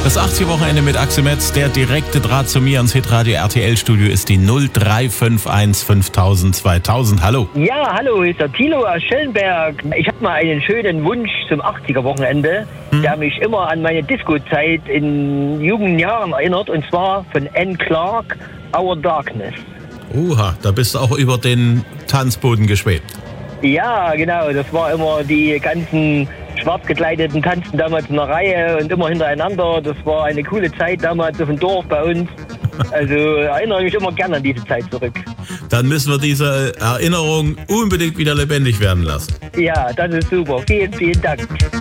Das 80er-Wochenende mit Axel Metz, der direkte Draht zu mir ans Hitradio RTL-Studio ist die 0351 5000 2000. Hallo. Ja, hallo, hier ist der Thilo aus Schellenberg. Ich habe mal einen schönen Wunsch zum 80er-Wochenende, der mich immer an meine Disco-Zeit in jungen Jahren erinnert, und zwar von Anne Clark, Our Darkness. Oha, da bist du auch über den Tanzboden geschwebt. Ja, genau, das war immer die ganzen schwarz gekleideten tanzten damals in der Reihe und immer hintereinander. Das war eine coole Zeit damals auf dem Dorf bei uns. Also erinnere mich immer gerne an diese Zeit zurück. Dann müssen wir diese Erinnerung unbedingt wieder lebendig werden lassen. Ja, das ist super. Vielen, vielen Dank.